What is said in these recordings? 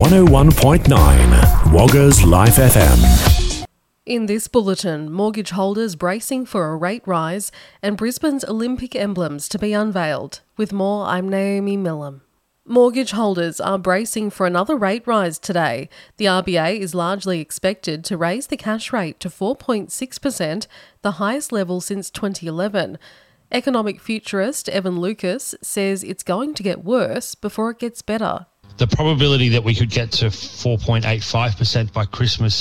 101.9 Woggers Life FM. In this bulletin, mortgage holders bracing for a rate rise and Brisbane's Olympic emblems to be unveiled. With more, I'm Naomi Millam. Mortgage holders are bracing for another rate rise today. The RBA is largely expected to raise the cash rate to 4.6%, the highest level since 2011. Economic futurist Evan Lucas says it's going to get worse before it gets better. The probability that we could get to 4.85% by Christmas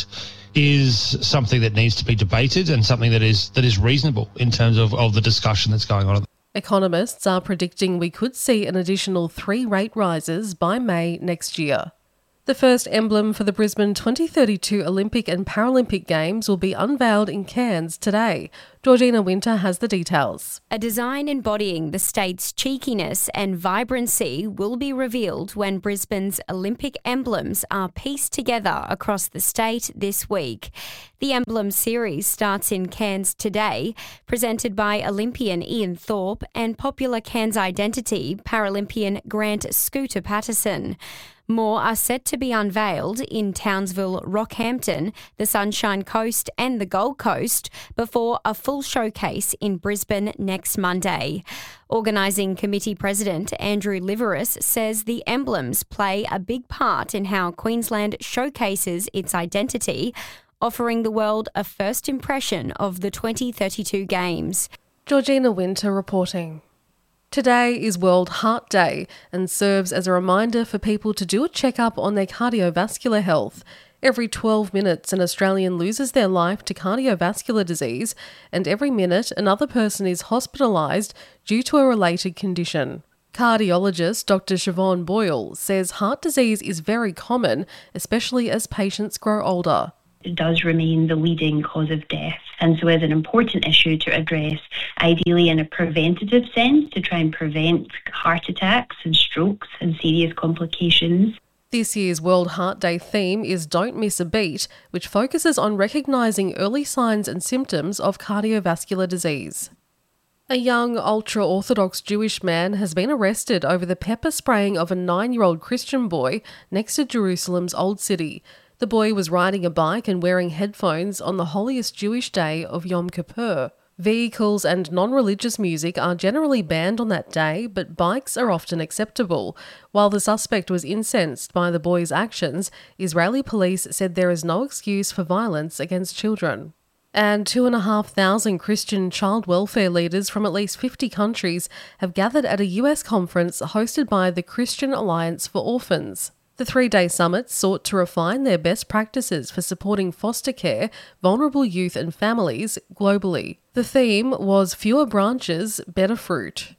is something that needs to be debated and something that is reasonable in terms of the discussion that's going on. Economists are predicting we could see an additional 3 rate rises by May next year. The first emblem for the Brisbane 2032 Olympic and Paralympic Games will be unveiled in Cairns today. Georgina Winter has the details. A design embodying the state's cheekiness and vibrancy will be revealed when Brisbane's Olympic emblems are pieced together across the state this week. The emblem series starts in Cairns today, presented by Olympian Ian Thorpe and popular Cairns identity Paralympian Grant Scooter Patterson. More are set to be unveiled in Townsville, Rockhampton, the Sunshine Coast and the Gold Coast before a full showcase in Brisbane next Monday. Organising Committee President Andrew Liveris says the emblems play a big part in how Queensland showcases its identity, offering the world a first impression of the 2032 Games. Georgina Winter reporting. Today is World Heart Day and serves as a reminder for people to do a checkup on their cardiovascular health. Every 12 minutes, an Australian loses their life to cardiovascular disease, and every minute, another person is hospitalised due to a related condition. Cardiologist Dr. Siobhan Boyle says heart disease is very common, especially as patients grow older. It does remain the leading cause of death, and so is an important issue to address, ideally in a preventative sense, to try and prevent heart attacks and strokes and serious complications. This year's World Heart Day theme is Don't Miss a Beat, which focuses on recognising early signs and symptoms of cardiovascular disease. A young ultra-Orthodox Jewish man has been arrested over the pepper spraying of a 9-year-old Christian boy next to Jerusalem's Old City. The boy was riding a bike and wearing headphones on the holiest Jewish day of Yom Kippur. Vehicles and non-religious music are generally banned on that day, but bikes are often acceptable. While the suspect was incensed by the boy's actions, Israeli police said there is no excuse for violence against children. And 2,500 Christian child welfare leaders from at least 50 countries have gathered at a US conference hosted by the Christian Alliance for Orphans. The 3-day summit sought to refine their best practices for supporting foster care, vulnerable youth and families globally. The theme was Fewer Branches, Better Fruit.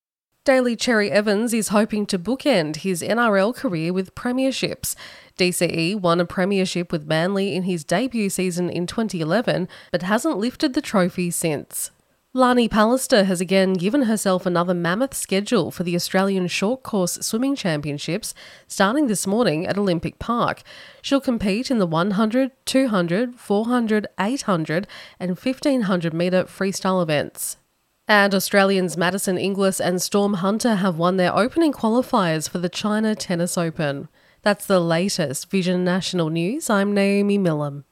Daly Cherry Evans is hoping to bookend his NRL career with premierships. DCE won a premiership with Manly in his debut season in 2011, but hasn't lifted the trophy since. Lani Pallister has again given herself another mammoth schedule for the Australian Short Course Swimming Championships, starting this morning at Olympic Park. She'll compete in the 100, 200, 400, 800 and 1500 metre freestyle events. And Australians Madison Inglis and Storm Hunter have won their opening qualifiers for the China Tennis Open. That's the latest Vision National News. I'm Naomi Millam.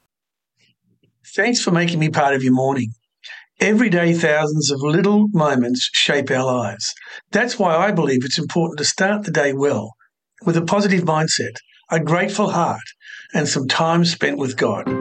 Thanks for making me part of your morning. Every day, thousands of little moments shape our lives. That's why I believe it's important to start the day well, with a positive mindset, a grateful heart, and some time spent with God.